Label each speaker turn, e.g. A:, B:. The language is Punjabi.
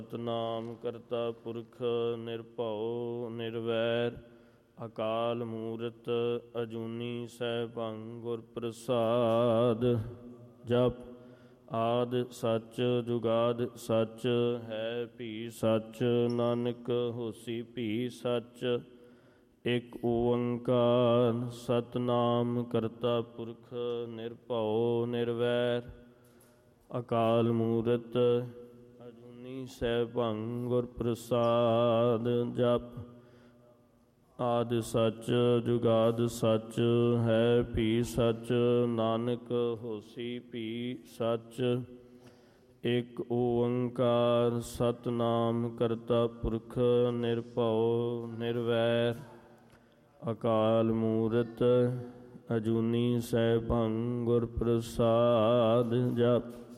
A: ਸਤਿਨਾਮ ਕਰਤਾ ਪੁਰਖ ਨਿਰਭਉ ਨਿਰਵੈਰ ਅਕਾਲ ਮੂਰਤ ਅਜੂਨੀ ਸੈਭੰ ਗੁਰ ਪ੍ਰਸਾਦ। ਜਪ ਆਦਿ ਸੱਚ ਜੁਗਾਦਿ ਸੱਚ ਹੈ ਭੀ ਸੱਚ, ਨਾਨਕ ਹੋਸੀ ਭੀ ਸੱਚ। ਇਕ ਓੰਕਾਰ ਸਤਿਨਾਮ ਕਰਤਾ ਪੁਰਖ ਨਿਰਭਉ ਨਿਰਵੈਰ ਅਕਾਲ ਮੂਰਤ ਅਜੂਨੀ ਸੈਭੰ ਗੁਰ ਪ੍ਰਸਾਦ। ਜਪ ਆਦਿ ਸੱਚ ਜੁਗਾਦਿ ਸੱਚ ਹੈ ਭੀ ਸੱਚ, ਨਾਨਕ ਹੋਸੀ ਭੀ ਸੱਚ। ਇਕ ਓੰਕਾਰ ਸਤਿਨਾਮ ਕਰਤਾ ਪੁਰਖ ਨਿਰਭਉ ਨਿਰਵੈਰ ਅਕਾਲ ਮੂਰਤ ਅਜੂਨੀ ਸੈਭੰ ਗੁਰ ਪ੍ਰਸਾਦ। ਜਪ